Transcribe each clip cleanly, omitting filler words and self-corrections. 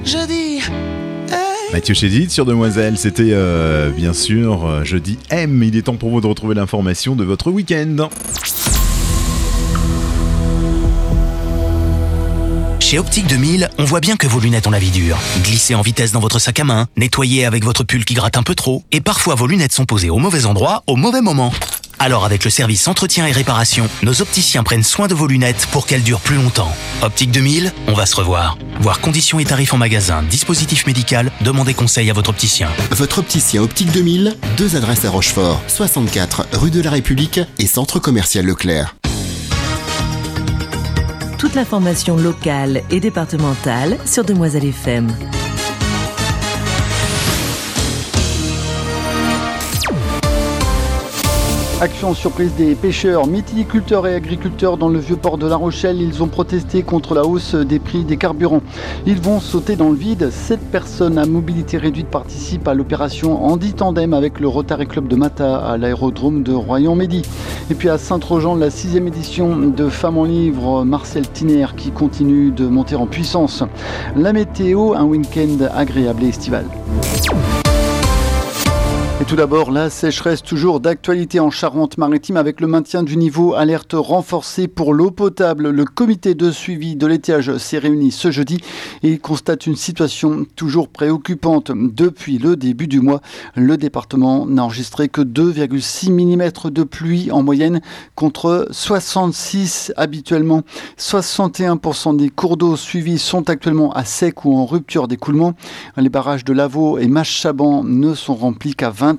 Jeudi. Mathieu Chédid sur Demoiselle, c'était bien sûr Jeudi M. Il est temps pour vous de retrouver l'information de votre week-end. Chez Optique 2000, on voit bien que vos lunettes ont la vie dure. Glissez en vitesse dans votre sac à main, nettoyez avec votre pull qui gratte un peu trop, et parfois vos lunettes sont posées au mauvais endroit, au mauvais moment. Alors avec le service entretien et réparation, nos opticiens prennent soin de vos lunettes pour qu'elles durent plus longtemps. Optique 2000, on va se revoir. Voir conditions et tarifs en magasin, dispositif médical, demandez conseil à votre opticien. Votre opticien Optique 2000, 2 adresses à Rochefort, 64 rue de la République et centre commercial Leclerc. Toute l'information locale et départementale sur Demoiselle FM. Action surprise des pêcheurs, mytiliculteurs et agriculteurs dans le vieux port de La Rochelle. Ils ont protesté contre la hausse des prix des carburants. Ils vont sauter dans le vide. 7 personnes à mobilité réduite participent à l'opération Andy Tandem avec le Rotary Club de Mata à l'aérodrome de Royan-Medi. Et puis à Saint-Trojan, la 6e édition de Femmes en Livre, Marcel Tiner qui continue de monter en puissance. La météo, un week-end agréable et estival. Et tout d'abord, la sécheresse toujours d'actualité en Charente-Maritime avec le maintien du niveau alerte renforcé pour l'eau potable. Le comité de suivi de l'étiage s'est réuni ce jeudi et constate une situation toujours préoccupante. Depuis le début du mois, le département n'a enregistré que 2,6 mm de pluie en moyenne contre 66 habituellement. 61% des cours d'eau suivis sont actuellement à sec ou en rupture d'écoulement. Les barrages de Lavaux et Mache-Chaban ne sont remplis qu'à 29%.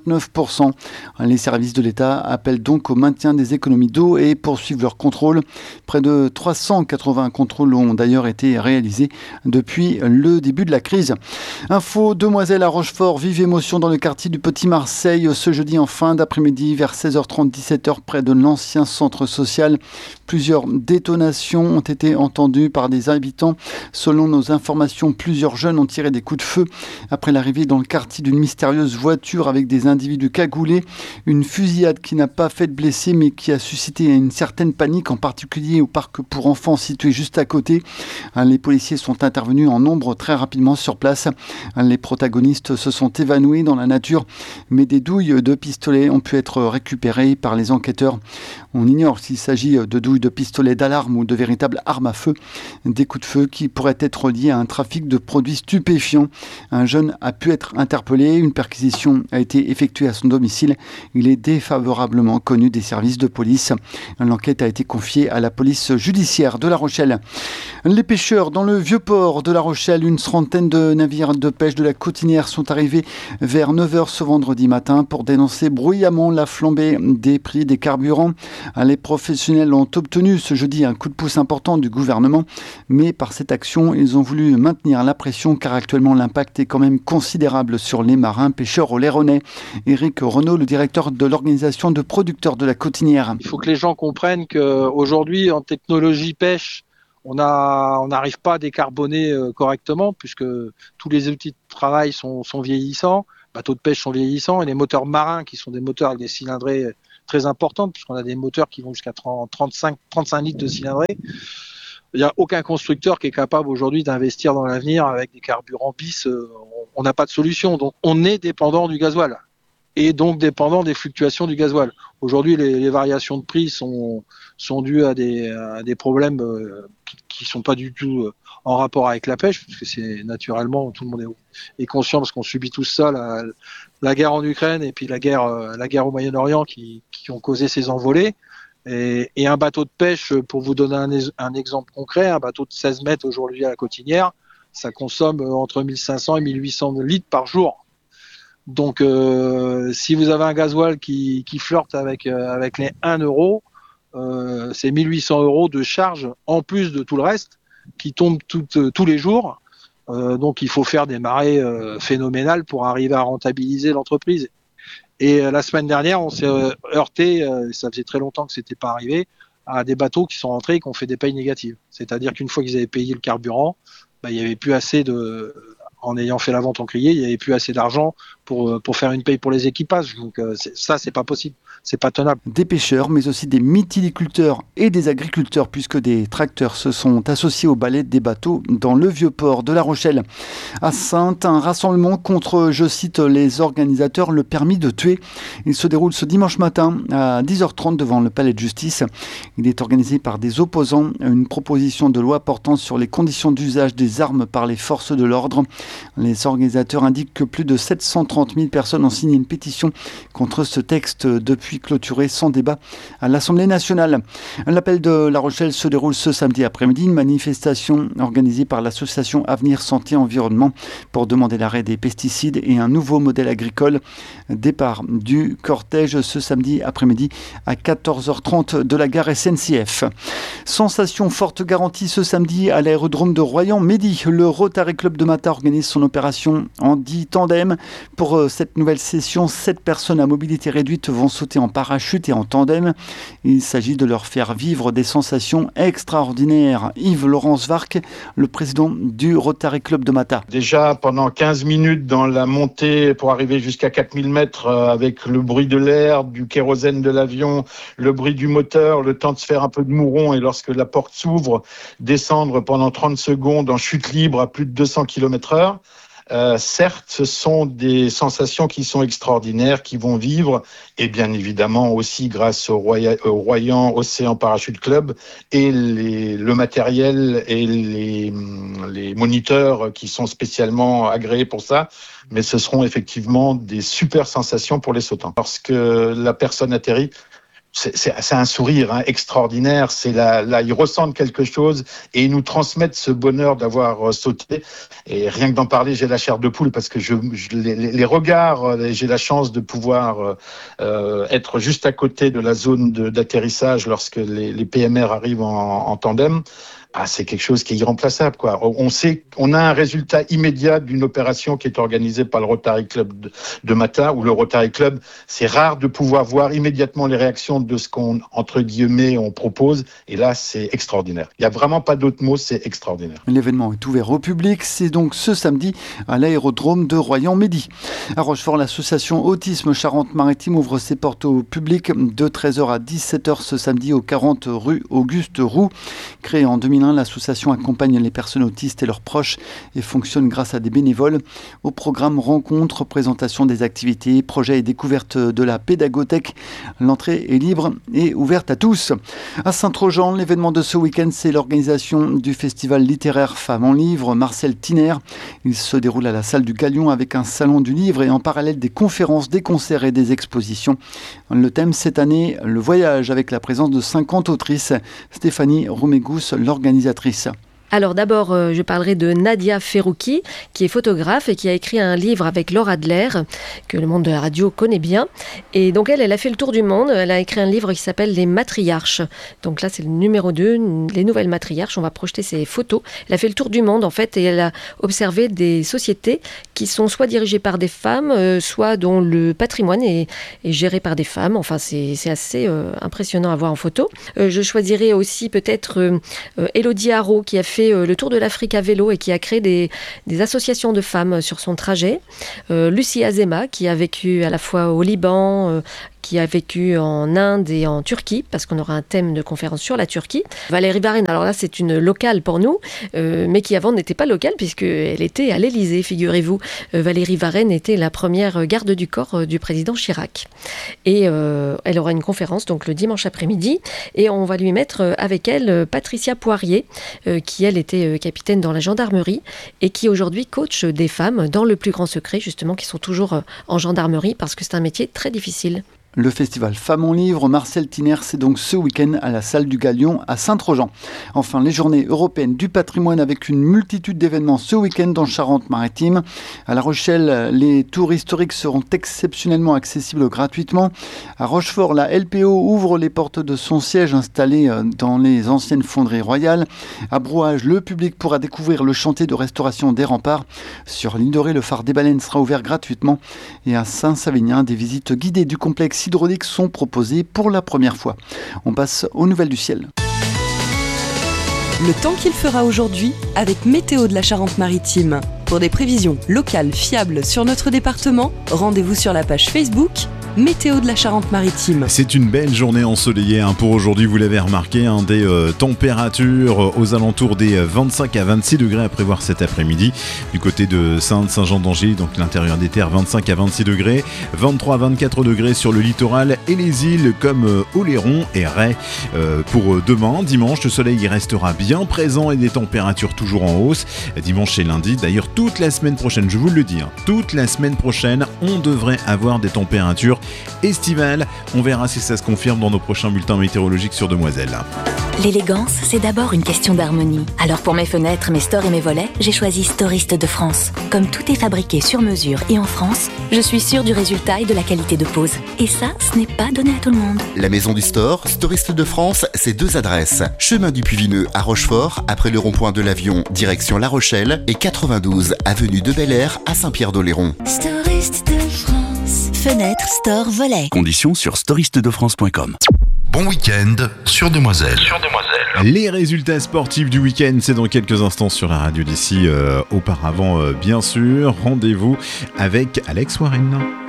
Les services de l'État appellent donc au maintien des économies d'eau et poursuivent leur contrôle. Près de 380 contrôles ont d'ailleurs été réalisés depuis le début de la crise. Info Demoiselle à Rochefort, vive émotion dans le quartier du Petit Marseille ce jeudi en fin d'après-midi vers 16h30, 17h près de l'ancien centre social. Plusieurs détonations ont été entendues par des habitants. Selon nos informations, plusieurs jeunes ont tiré des coups de feu après l'arrivée dans le quartier d'une mystérieuse voiture avec des individus cagoulés. Une fusillade qui n'a pas fait de blessés mais qui a suscité une certaine panique, en particulier au parc pour enfants situé juste à côté. Les policiers sont intervenus en nombre très rapidement sur place. Les protagonistes se sont évanouis dans la nature, mais des douilles de pistolets ont pu être récupérées par les enquêteurs. On ignore s'il s'agit de douilles de pistolets d'alarme ou de véritables armes à feu. Des coups de feu qui pourraient être liés à un trafic de produits stupéfiants. Un jeune a pu être interpellé. Une perquisition a été effectué à son domicile. Il est défavorablement connu des services de police. L'enquête a été confiée à la police judiciaire de La Rochelle. Les pêcheurs dans le vieux port de La Rochelle, une trentaine de navires de pêche de la Cotinière sont arrivés vers 9h ce vendredi matin pour dénoncer bruyamment la flambée des prix des carburants. Les professionnels ont obtenu ce jeudi un coup de pouce important du gouvernement, mais par cette action, ils ont voulu maintenir la pression car actuellement l'impact est quand même considérable sur les marins pêcheurs oléronais. Éric Renaud, le directeur de l'organisation de producteurs de la Cotinière. Il faut que les gens comprennent qu'aujourd'hui, en technologie pêche, on n'arrive pas à décarboner correctement puisque tous les outils de travail sont vieillissants, les bateaux de pêche sont vieillissants et les moteurs marins qui sont des moteurs avec des cylindrées très importantes puisqu'on a des moteurs qui vont jusqu'à 35 litres de cylindrée. Il n'y a aucun constructeur qui est capable aujourd'hui d'investir dans l'avenir avec des carburants bis. On n'a pas de solution. Donc on est dépendant du gasoil et donc dépendant des fluctuations du gasoil. Aujourd'hui, les variations de prix sont dues à des problèmes qui sont pas du tout en rapport avec la pêche, parce que c'est naturellement, tout le monde est conscient parce qu'on subit tout ça, la guerre en Ukraine et puis la guerre au Moyen-Orient qui ont causé ces envolées. Et un bateau de pêche, pour vous donner un exemple concret, un bateau de 16 mètres aujourd'hui à la Cotinière, ça consomme entre 1500 et 1800 litres par jour. Donc, si vous avez un gasoil qui flirte avec les 1 euro, c'est 1800 euros de charge en plus de tout le reste qui tombe tous les jours. Donc, il faut faire des marées phénoménales pour arriver à rentabiliser l'entreprise. Et la semaine dernière, on s'est heurté, ça faisait très longtemps que c'était pas arrivé, à des bateaux qui sont rentrés et qui ont fait des payes négatives. C'est-à-dire qu'une fois qu'ils avaient payé le carburant, il n'y avait plus assez en ayant fait la vente en crié, il n'y avait plus assez d'argent pour faire une paye pour les équipages. Donc c'est pas possible, c'est pas tenable. Des pêcheurs, mais aussi des mytiliculteurs et des agriculteurs, puisque des tracteurs se sont associés au balai des bateaux dans le Vieux-Port de La Rochelle. À Saintes, un rassemblement contre, je cite les organisateurs, le permis de tuer. Il se déroule ce dimanche matin à 10h30 devant le palais de justice. Il est organisé par des opposants à une proposition de loi portant sur les conditions d'usage des armes par les forces de l'ordre. Les organisateurs indiquent que plus de 730 000 personnes ont signé une pétition contre ce texte depuis clôturé sans débat à l'Assemblée nationale. L'appel de La Rochelle se déroule ce samedi après-midi, une manifestation organisée par l'association Avenir Santé Environnement pour demander l'arrêt des pesticides et un nouveau modèle agricole. Départ du cortège ce samedi après-midi à 14h30 de la gare SNCF. Sensation forte garantie ce samedi à l'aérodrome de Royan-Medy. Le Rotary Club de Mata organise son opération en 10 tandem. Pour cette nouvelle session, 7 personnes à mobilité réduite vont sauter en parachute et en tandem. Il s'agit de leur faire vivre des sensations extraordinaires. Yves-Laurence Varc, le président du Rotary Club de Mata. Déjà pendant 15 minutes dans la montée pour arriver jusqu'à 4000 mètres avec le bruit de l'air, du kérosène de l'avion, le bruit du moteur, le temps de se faire un peu de mouron et lorsque la porte s'ouvre, descendre pendant 30 secondes en chute libre à plus de 200 km/h. Certes, ce sont des sensations qui sont extraordinaires, qui vont vivre, et bien évidemment aussi grâce au Royan Océan Parachute Club et le matériel et les moniteurs qui sont spécialement agréés pour ça. Mais ce seront effectivement des super sensations pour les sautants. Lorsque la personne atterrit, c'est un sourire extraordinaire. C'est là, ils ressentent quelque chose et ils nous transmettent ce bonheur d'avoir sauté. Et rien que d'en parler, j'ai la chair de poule parce que les regards, j'ai la chance de pouvoir être juste à côté de la zone d'atterrissage lorsque les PMR arrivent en tandem. C'est quelque chose qui est irremplaçable, quoi. On sait, on a un résultat immédiat d'une opération qui est organisée par le Rotary Club de Mata, ou le Rotary Club. C'est rare de pouvoir voir immédiatement les réactions de ce qu'on, entre guillemets, on propose. Et là, c'est extraordinaire. Il n'y a vraiment pas d'autre mot, c'est extraordinaire. L'événement est ouvert au public. C'est donc ce samedi à l'aérodrome de Royan-Medy. À Rochefort, l'association Autisme Charente-Maritime ouvre ses portes au public de 13h à 17h ce samedi au 40 rue Auguste Roux. Créée en 2001, l'association accompagne les personnes autistes et leurs proches et fonctionne grâce à des bénévoles. Au programme rencontres, présentation des activités, projets et découvertes de la pédagothèque. L'entrée est libre et ouverte à tous. À Saint-Trojan, l'événement de ce week-end, c'est l'organisation du festival littéraire Femmes en Livre, Marcel Tiner. Il se déroule à la salle du Galion avec un salon du livre et en parallèle des conférences, des concerts et des expositions. Le thème cette année, le voyage, avec la présence de 50 autrices. Stéphanie Romégous, l'organisatrice. Alors d'abord, je parlerai de Nadia Ferrouki, qui est photographe et qui a écrit un livre avec Laura Adler, que le monde de la radio connaît bien. Et donc elle a fait le tour du monde. Elle a écrit un livre qui s'appelle Les Matriarches. Donc là, c'est le numéro 2, les nouvelles matriarches. On va projeter ses photos. Elle a fait le tour du monde, en fait, et elle a observé des sociétés qui sont soit dirigées par des femmes, soit dont le patrimoine est géré par des femmes. Enfin, c'est assez impressionnant à voir en photo. Je choisirai aussi peut-être Élodie Haro, qui a fait le tour de l'Afrique à vélo et qui a créé des associations de femmes sur son trajet. Lucie Azema, qui a vécu à la fois au Liban, qui a vécu en Inde et en Turquie, parce qu'on aura un thème de conférence sur la Turquie. Valérie Varenne, alors là c'est une locale pour nous, mais qui avant n'était pas locale puisqu'elle était à l'Élysée, figurez-vous. Valérie Varenne était la première garde du corps du président Chirac. Et elle aura une conférence donc le dimanche après-midi, et on va lui mettre avec elle Patricia Poirier, qui elle était capitaine dans la gendarmerie, et qui aujourd'hui coach des femmes dans le plus grand secret, justement, qui sont toujours en gendarmerie, parce que c'est un métier très difficile. Le festival Femmes en Livre, Marcel Tiner, c'est donc ce week-end à la salle du Galion à Saint-Trojan. Enfin, les journées européennes du patrimoine avec une multitude d'événements ce week-end en Charente-Maritime. À La Rochelle, les tours historiques seront exceptionnellement accessibles gratuitement. À Rochefort, la LPO ouvre les portes de son siège installé dans les anciennes fonderies royales. À Brouage, le public pourra découvrir le chantier de restauration des remparts. Sur l'île de Ré, le phare des Baleines sera ouvert gratuitement. Et à Saint-Savénien, des visites guidées du complexe hydrauliques sont proposées pour la première fois. On passe aux nouvelles du ciel. le temps qu'il fera aujourd'hui avec Météo de la Charente-Maritime. Pour des prévisions locales fiables sur notre département, rendez-vous sur la page Facebook Météo de la Charente-Maritime. C'est une belle journée ensoleillée pour aujourd'hui, vous l'avez remarqué, des températures aux alentours des 25 à 26 degrés à prévoir cet après-midi. Du côté de Saint-Jean-d'Angély, donc l'intérieur des terres, 25 à 26 degrés, 23 à 24 degrés sur le littoral et les îles comme Oléron et Ray. Pour demain, dimanche, le soleil y restera bien présent et des températures toujours en hausse. Dimanche et lundi, d'ailleurs toute la semaine prochaine, je vous le dis, toute la semaine prochaine, on devrait avoir des températures estivale. On verra si ça se confirme dans nos prochains bulletins météorologiques sur Demoiselle. L'élégance, c'est d'abord une question d'harmonie. Alors pour mes fenêtres, mes stores et mes volets, j'ai choisi Storiste de France. Comme tout est fabriqué sur mesure et en France, je suis sûre du résultat et de la qualité de pose. Et ça, ce n'est pas donné à tout le monde. La maison du store, Storiste de France, c'est 2 adresses. Chemin du Puy-Vineux à Rochefort, après le rond-point de l'Avion, direction La Rochelle, et 92 avenue de Bel-Air à Saint-Pierre-d'Oléron. Storiste de France. Fenêtre, store, volet. Conditions sur storistedefrance.com. Bon week-end sur Demoiselle. Les résultats sportifs du week-end, c'est dans quelques instants sur la radio d'ici. Auparavant, bien sûr, rendez-vous avec Alex Warren.